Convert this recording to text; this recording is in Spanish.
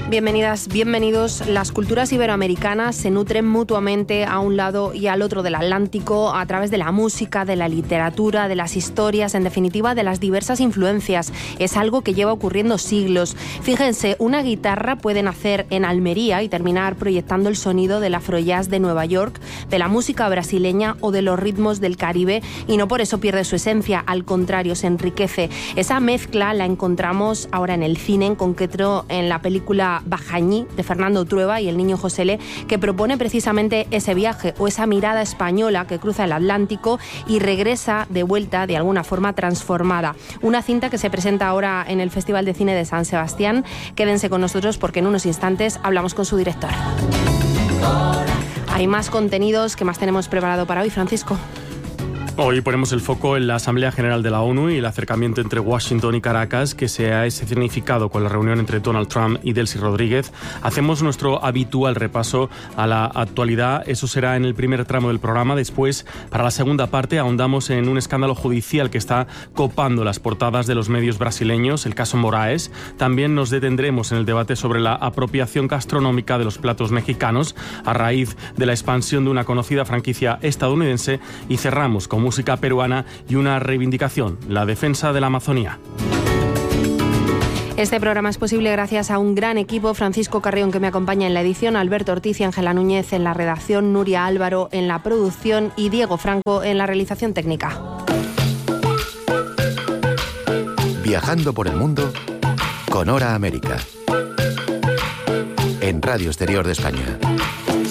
Bienvenidas, bienvenidos. Las culturas iberoamericanas se nutren mutuamente a un lado y al otro del Atlántico a través de la música, de la literatura, de las historias, en definitiva de las diversas influencias. Es algo que lleva ocurriendo siglos. Fíjense, una guitarra puede nacer en Almería y terminar proyectando el sonido del afrojazz de Nueva York, de la música brasileña o de los ritmos del Caribe, y no por eso pierde su esencia, al contrario, se enriquece. Esa mezcla la encontramos ahora en el cine, en concreto en la película Bajañí, de Fernando Trueba y el niño Josele, que propone precisamente ese viaje o esa mirada española que cruza el Atlántico y regresa de vuelta de alguna forma transformada. Una cinta que se presenta ahora en el Festival de Cine de San Sebastián. Quédense con nosotros porque en unos instantes hablamos con su director. Hay más contenidos. ¿Qué más tenemos preparado para hoy, Francisco? Hoy ponemos el foco en la Asamblea General de la ONU y el acercamiento entre Washington y Caracas, que se ha escenificado con la reunión entre Donald Trump y Delcy Rodríguez. Hacemos nuestro habitual repaso a la actualidad. Eso será en el primer tramo del programa. Después, para la segunda parte, ahondamos en un escándalo judicial que está copando las portadas de los medios brasileños, el caso Moraes. También nos detendremos en el debate sobre la apropiación gastronómica de los platos mexicanos a raíz de la expansión de una conocida franquicia estadounidense, y cerramos con música peruana y una reivindicación, la defensa de la Amazonía. Este programa es posible gracias a un gran equipo: Francisco Carrión, que me acompaña en la edición, Alberto Ortiz y Ángela Núñez en la redacción, Nuria Álvaro en la producción y Diego Franco en la realización técnica. Viajando por el mundo con Hora América, en Radio Exterior de España.